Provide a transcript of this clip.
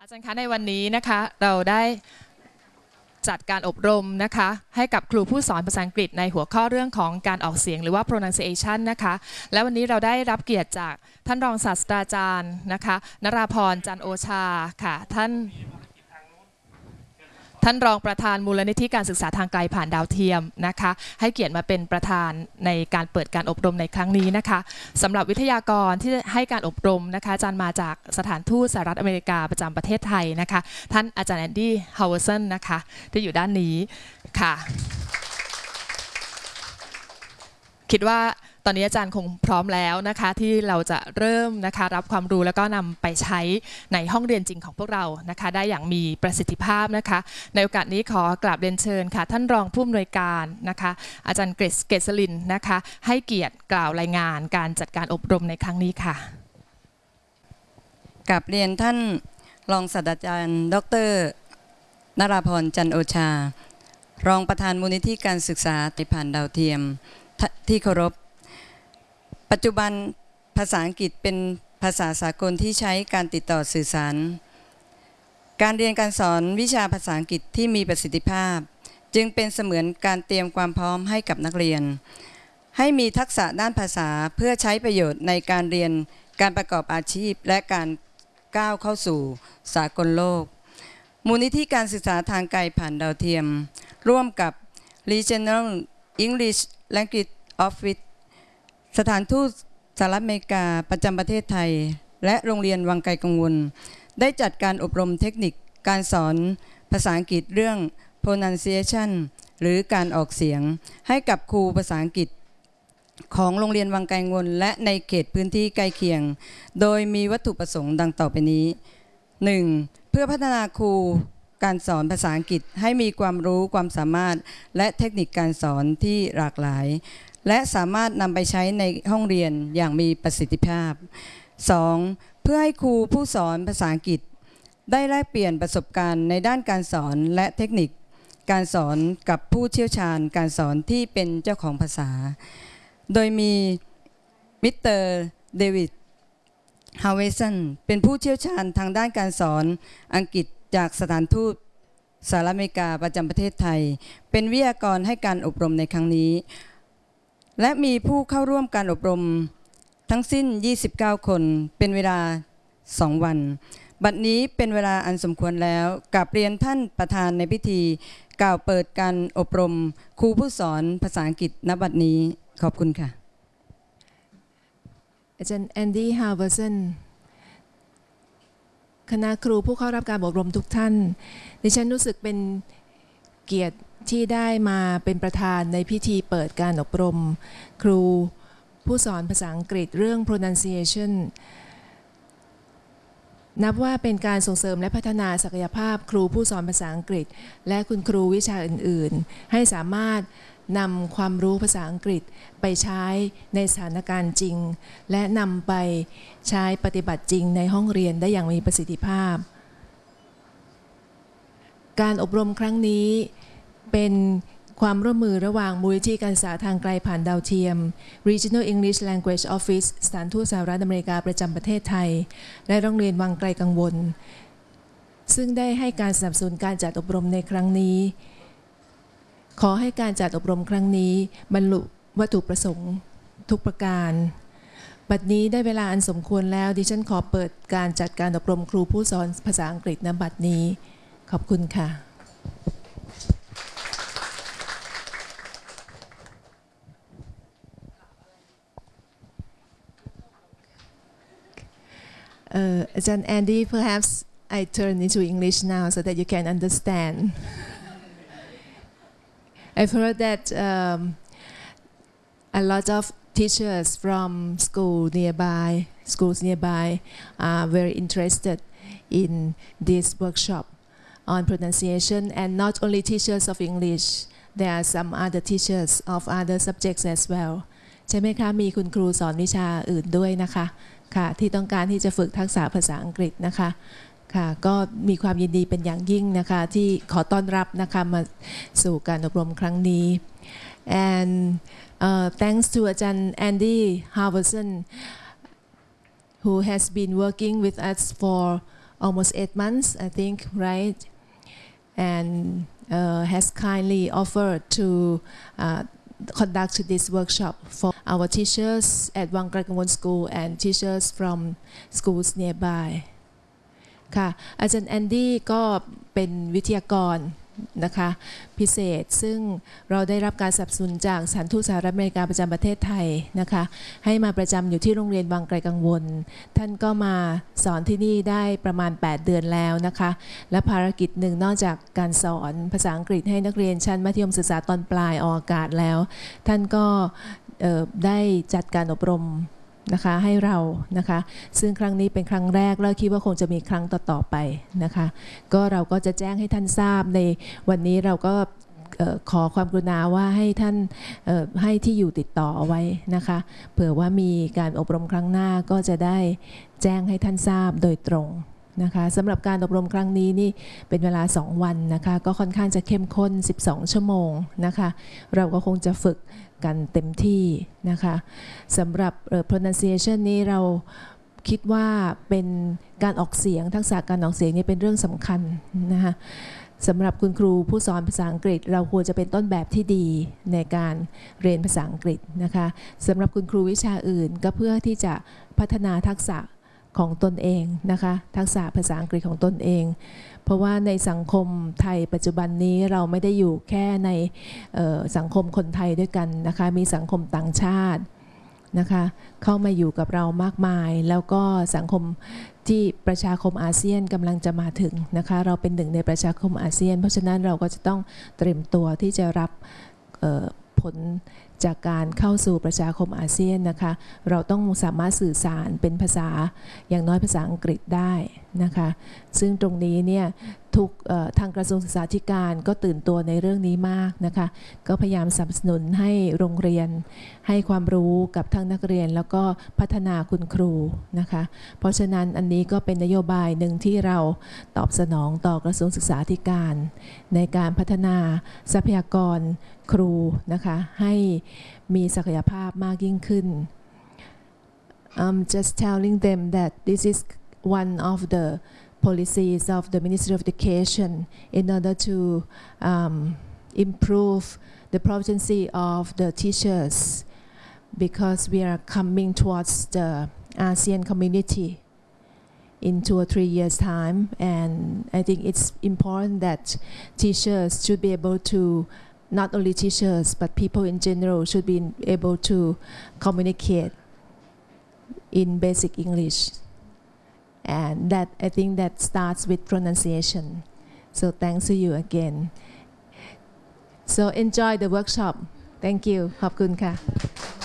อาจารย์คะในวันนี้นะคะเราได้จัดการอบรมนะคะให้กับครูผู้สอนภาษาอังกฤษในหัวข้อเรื่องของการออกเสียงหรือว่า pronunciation นะคะและวันนี้เราได้รับเกียรติจากท่านรองศาสตราจารย์นะคะนราพร จันทร์โอชาค่ะท่านรองประธานมูลนิธิการศึกษาทางไกลผ่านดาวเทียมนะคะให้เกียรติมาเป็นประธานในการเปิดการอบรมในครั้งนี้นะคะสำหรับวิทยากรที่ให้การอบรมนะคะอาจารย์มาจากสถานทูตสหรัฐอเมริกาประจำประเทศไทยนะคะท่านอาจารย์แอนดี้ฮาวเวอร์สันนะคะที่อยู่ด้านนี้ค่ะคิดว่าตอนนี้อาจารย์คงพร้อมแล้วนะคะที่เราจะเริ่มนะคะรับความรู้แล้วก็นำไปใช้ในห้องเรียนจริงของพวกเรานะคะได้อย่างมีประสิทธิภาพนะคะในโอกาสนี้ขอกราบเรียนเชิญค่ะท่านรองผู้อำนวยการนะคะอาจารย์เกษรินนะคะให้เกียรติกล่าวรายงานการจัดการอบรมในครั้งนี้ค่ะกราบเรียนท่านรองศาสตราจารย์ดร.นราพร จันทร์โอชารองประธานมูลนิธิการศึกษาผ่านดาวเทียมที่เคารพปัจจุบันภาษาอังกฤษเป็นภาษาสากลที่ใช้การติดต่อสื่อสารการเรียนการสอนวิชาภาษาอังกฤษที่มีประสิทธิภาพจึงเป็นเสมือนการเตรียมความพร้อมให้กับนักเรียนให้มีทักษะด้านภาษาเพื่อใช้ประโยชน์ในการเรียนการประกอบอาชีพและการก้าวเข้าสู่สากลโลกมูลนิธิการศึกษาทางไกลผ่านดาวเทียมร่วมกับ Regional English Language Office สถานทูตสหรัฐอเมริกาประจำประเทศไทยและโรงเรียนวังไกลกังวลได้จัดการอบรมเทคนิคการสอนภาษาอังกฤษเรื่อง pronunciation หรือการออกเสียงให้กับครูภาษาอังกฤษของโรงเรียนวังไกลกังวลและในเขตพื้นที่ใกล้เคียงโดยมีวัตถุประสงค์ดังต่อไปนี้ 1. เพื่อพัฒนาครูการสอนภาษาอังกฤษให้มีความรู้ความสามารถและเทคนิคการสอนที่หลากหลายและสามารถนำไปใช้ในห้องเรียนอย่างมีประสิทธิภาพ 2. เพื่อให้ครูผู้สอนภาษาอังกฤษได้แลกเปลี่ยนประสบการณ์ในด้านการสอนและเทคนิคการสอนกับผู้เชี่ยวชาญการสอนที่เป็นเจ้าของภาษาโดยมีมิสเตอร์เดวิดฮาวเวสันเป็นผู้เชี่ยวชาญทางด้านการสอนอังกฤษจากสถานทูตสหรัฐอเมริกาประจำประเทศไทยเป็นวิทยากรให้การอบรมในครั้งนี้และมีผู้เข้าร่วมการอบรมทั้งสิ้น29คนเป็นเวลา2วันบัดนี้เป็นเวลาอันสมควรแล้วกราบเรียนท่านประธานในพิธีกล่าวเปิดการอบรมครูผู้สอนภาษาอังกฤษณบัดนี้ขอบคุณค่ะอาจารย์แอนดี้ฮาวเวอร์สันคณะครูผู้เข้ารับการอบรมทุกท่านดิฉันรู้สึกเป็นเกียรติที่ได้มาเป็นประธานในพิธีเปิดการอบรมครูผู้สอนภาษาอังกฤษเรื่อง pronunciation นับว่าเป็นการส่งเสริมและพัฒนาศักยภาพครูผู้สอนภาษาอังกฤษและคุณครูวิชาอื่นๆให้สามารถนำความรู้ภาษาอังกฤษไปใช้ในสถานการณ์จริงและนำไปใช้ปฏิบัติจริงในห้องเรียนได้อย่างมีประสิทธิภาพการอบรมครั้งนี้เป็นความร่วมมือระหว่างมูลนิธิการศึกษาทางไกลผ่านดาวเทียม Regional English Language Office สถานทูตสหรัฐอเมริกาประจำประเทศไทยและโรงเรียนวังไกลกังวลซึ่งได้ให้การสนับสนุนการจัดอบรมในครั้งนี้ขอให้การจัดอบรมครั้งนี้บรรลุวัตถุประสงค์ทุกประการบัดนี้ได้เวลาอันสมควรแล้วดิฉันขอเปิดการจัดการอบรมครูผู้สอนภาษาอังกฤษณบัดนี้ขอบคุณค่ะAjahn Andy, perhaps I turn into English now so that you can understand. I've heard that a lot of teachers from schools nearby are very interested in this workshop on pronunciation, and not only teachers of English, there are some other teachers of other subjects as well. ใช่ไหมคะมีคุณครูสอนวิชาอื่นด้วยนะคะค่ะที่ต้องการที่จะฝึกทักษะภาษาอังกฤษนะคะค่ะก็มีความยินดีเป็นอย่างยิ่งนะคะที่ขอต้อนรับนะคะมาสู่การอบรมครั้งนี้ and thanks to อาจารย์ Andy Halverson who has been working with us for almost 8 months, I think, right? And has kindly offered to conduct this workshop for our teachers at Wang Krakangwon School and teachers from schools nearby ค่ะอาจารย์แอนดี้ก็เป็นวิทยากรนะคะพิเศษซึ่งเราได้รับการสนับสนุนจากสถานทูตสหรัฐอเมริกาประจำประเทศไทยนะคะให้มาประจำอยู่ที่โรงเรียนวังไกลกังวลท่านก็มาสอนที่นี่ได้ประมาณ8 เดือนแล้วนะคะและภารกิจหนึ่งนอกจากการสอนภาษาอังกฤษให้นักเรียนชั้นมัธยมศึกษาตอนปลายออกอากาศแล้วท่านก็ได้จัดการอบรมนะคะให้เรานะคะซึ่งครั้งนี้เป็นครั้งแรกแล้วคิดว่าคงจะมีครั้งต่อๆไปนะคะก็เราก็จะแจ้งให้ท่านทราบในวันนี้เราก็ขอความกรุณาว่าให้ท่านให้ที่อยู่ติดต่อเอาไว้นะคะเผื่อว่ามีการอบรมครั้งหน้าก็จะได้แจ้งให้ท่านทราบโดยตรงนะคะสำหรับการอบรมครั้งนี้นี่เป็นเวลา2 วันนะคะก็ค่อนข้างจะเข้มข้น12 ชั่วโมงนะคะเราก็คงจะฝึกกันเต็มที่นะคะสำหรับpronunciation นี้เราคิดว่าเป็นการออกเสียงทักษะการออกเสียงนี่เป็นเรื่องสำคัญนะคะสำหรับคุณครูผู้สอนภาษาอังกฤษเราควรจะเป็นต้นแบบที่ดีในการเรียนภาษาอังกฤษนะคะสำหรับคุณครูวิชาอื่นก็เพื่อที่จะพัฒนาทักษะของตนเองนะคะทักษะภาษาอังกฤษของตนเองเพราะว่าในสังคมไทยปัจจุบันนี้เราไม่ได้อยู่แค่ในสังคมคนไทยด้วยกันนะคะมีสังคมต่างชาตินะคะเข้ามาอยู่กับเรามากมายแล้วก็สังคมที่ประชาคมอาเซียนกำลังจะมาถึงนะคะเราเป็นหนึ่งในประชาคมอาเซียนเพราะฉะนั้นเราก็จะต้องเตรียมตัวที่จะรับผลจากการเข้าสู่ประชาคมอาเซียนนะคะเราต้องสามารถสื่อสารเป็นภาษาอย่างน้อยภาษาอังกฤษได้นะคะซึ่งตรงนี้เนี่ยทุกทางกระทรวงศึกษาธิการก็ตื่นตัวในเรื่องนี้มากนะคะก็พยายามสนับสนุนให้โรงเรียนให้ความรู้กับทั้งนักเรียนแล้วก็พัฒนาคุณครูนะคะเพราะฉะนั้นอันนี้ก็เป็นนโยบายหนึ่งที่เราตอบสนองต่อกระทรวงศึกษาธิการในการพัฒนาทรัพยากรครูนะคะให้มีศักยภาพมากยิ่งขึ้น just telling them that this is one of the policies of the Ministry of Education in order to improve the proficiency of the teachers because we are coming towards the ASEAN community in 2 or 3 years time and I think it's important that teachers should be able to not only teachers but people in general should be able to communicate in basic English and that I think that starts with pronunciation so thanks to you again so enjoy the workshop thank you ขอบคุณค่ะ